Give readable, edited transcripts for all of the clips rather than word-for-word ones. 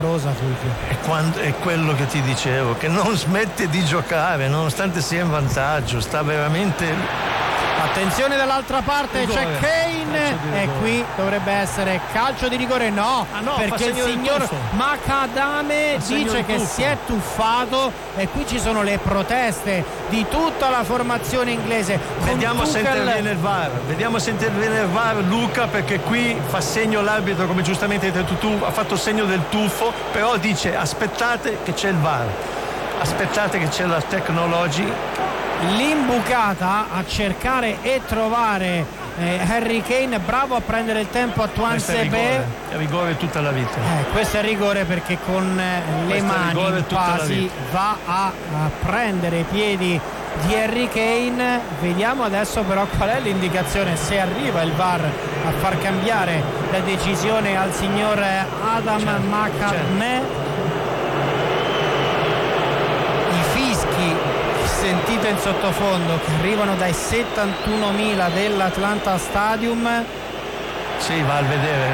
Rosa, Fulvio. È quello che ti dicevo, che non smette di giocare nonostante sia in vantaggio, sta veramente. Attenzione dall'altra parte, c'è Kane e qui dovrebbe essere calcio di rigore, no, perché il signor Macadame dice che si è tuffato e qui ci sono le proteste di tutta la formazione inglese. Vediamo se interviene il VAR, Luca, perché qui fa segno l'arbitro, come giustamente hai detto tu, ha fatto segno del tuffo, però dice aspettate che c'è il VAR, aspettate che c'è la tecnologia. L'imbucata a cercare e trovare Harry Kane, bravo a prendere il tempo a Tuanzebe. È rigore tutta la vita. Questo è rigore perché con le mani quasi va a prendere i piedi di Harry Kane. Vediamo adesso però qual è l'indicazione, se arriva il VAR a far cambiare la decisione al signor Adam Macadame. Sentite in sottofondo che arrivano dai 71.000 dell'Atlanta Stadium. Sì, va a vedere.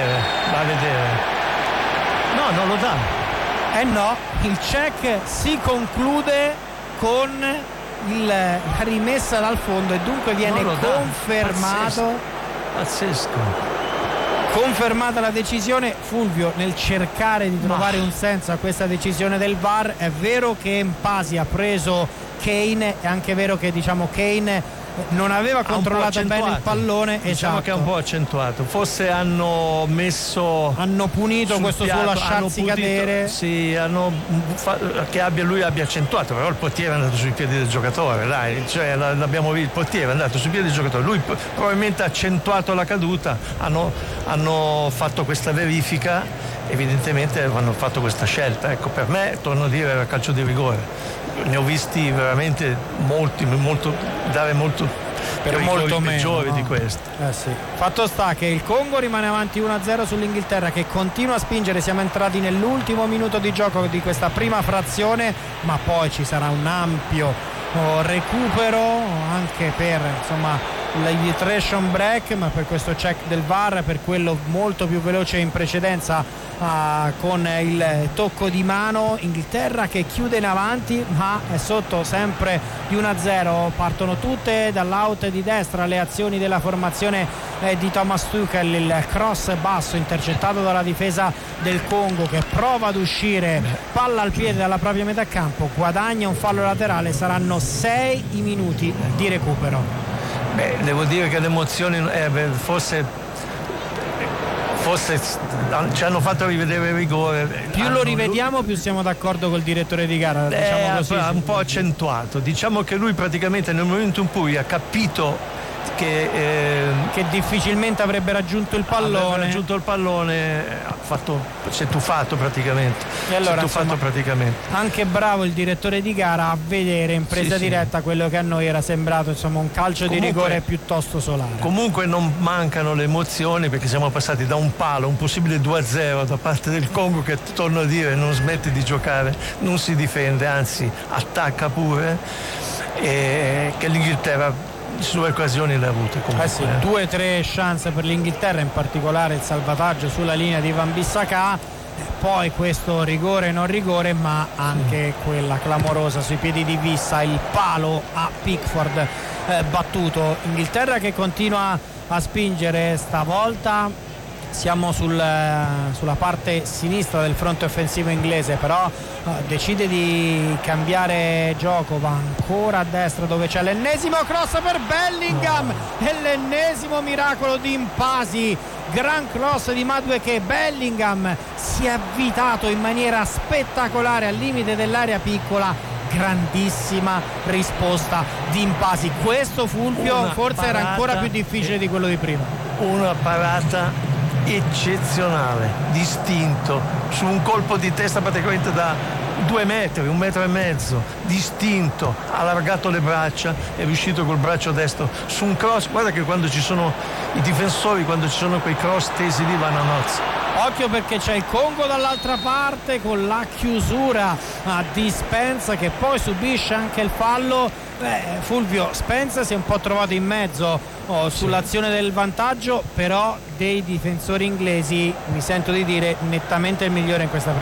No, non lo dà. No, il check si conclude con la rimessa dal fondo e dunque viene confermato. Pazzesco. Confermata la decisione. Fulvio, nel cercare di trovare un senso a questa decisione del VAR, è vero che Mpasi ha preso Kane, è anche vero che Kane non aveva controllato bene il pallone. Diciamo che è un po' accentuato, forse hanno punito questo suo lasciarsi cadere. Sì, lui abbia accentuato, però il portiere è andato sui piedi del giocatore, dai, cioè l'abbiamo visto, il portiere è andato sui piedi del giocatore, lui probabilmente ha accentuato la caduta, hanno fatto questa verifica, evidentemente hanno fatto questa scelta. Ecco, per me, torno a dire, era calcio di rigore. Ne ho visti veramente molti, dare molto per molto peggiori di questo. Sì. Fatto sta che il Congo rimane avanti 1-0 sull'Inghilterra, che continua a spingere. Siamo entrati nell'ultimo minuto di gioco di questa prima frazione, ma poi ci sarà un ampio recupero anche per l'arbitration break, ma per questo check del VAR, per quello molto più veloce in precedenza con il tocco di mano. Inghilterra che chiude in avanti ma è sotto sempre di 1-0. Partono tutte dall'out di destra le azioni della formazione di Thomas Tuchel. Il cross basso intercettato dalla difesa del Congo, che prova ad uscire, palla al piede dalla propria metà campo, guadagna un fallo laterale. Saranno 6 i minuti di recupero. Devo dire che le emozioni forse ci hanno fatto rivedere il rigore. Più lo rivediamo più siamo d'accordo col direttore di gara, diciamo così. Un po' accentuato. Diciamo che lui praticamente nel momento in cui ha capito che difficilmente avrebbe raggiunto il pallone, si è tuffato praticamente. E allora, praticamente. Anche bravo il direttore di gara a vedere in presa diretta quello che a noi era sembrato un calcio di rigore piuttosto solare. Comunque non mancano le emozioni, perché siamo passati da un palo, un possibile 2-0 da parte del Congo, che torno a dire non smette di giocare, non si difende, anzi attacca pure, e che l'Inghilterra sue occasioni le ha avute comunque. 2 o 3 chance per l'Inghilterra, in particolare il salvataggio sulla linea di Wan-Bissaka, poi questo rigore non rigore, ma anche quella clamorosa sui piedi di Vissa, il palo a Pickford battuto. Inghilterra che continua a spingere, stavolta siamo sulla parte sinistra del fronte offensivo inglese, però decide di cambiare gioco, va ancora a destra dove c'è l'ennesimo cross per Bellingham e l'ennesimo miracolo di Mpasi. Gran cross di Madueke. Bellingham si è avvitato in maniera spettacolare al limite dell'area piccola. Grandissima risposta di Mpasi. Questo, Fulvio, forse era ancora più difficile di quello di prima. Una parata eccezionale, distinto, su un colpo di testa praticamente da 2 metri, 1,5 metri, distinto, ha allargato le braccia, è riuscito col braccio destro su un cross. Guarda che quando ci sono i difensori, quando ci sono quei cross tesi lì, vanno a nozze. Occhio, perché c'è il Congo dall'altra parte con la chiusura di Spence, che poi subisce anche il fallo. Fulvio, Spence si è un po' trovato in mezzo sull'azione del vantaggio, però dei difensori inglesi mi sento di dire nettamente il migliore in questa prima.